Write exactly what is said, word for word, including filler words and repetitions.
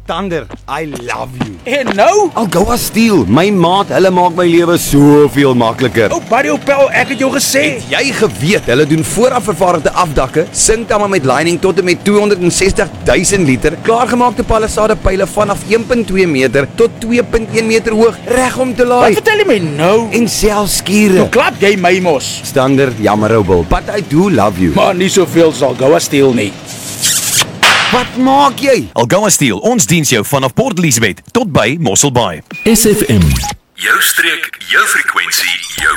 Tander, I love you. En nou? Algoa Steel, my maat, hulle maak my lewe soveel makliker. Ou Barry Opel, ek het jou gesê. Het jy geweet, hulle doen vooraf vervaardigde afdakke, sinkdamme met lining tot en met tweehonderdsestig duisend liter, klaargemaakte palisade pyle vanaf een komma twee meter tot twee komma een meter hoog, reg om te laai. Wat vertel jy my nou? En selfs skure. Hoe klap jy my mos? Standard, jammer ou Bill, but I do love you. Maar nie soveel sal Goa Steel nie. Wat maak jy? Algoa Steel, ons diens jou vanaf Port Elizabeth tot by Mossel Bay. S F M. Jou streek, jou frekwensie, jou